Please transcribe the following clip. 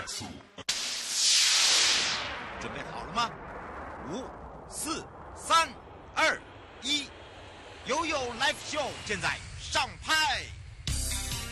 醋。 准备好了吗？5、4、3、2、1，悠悠 Live Show 现在上拍。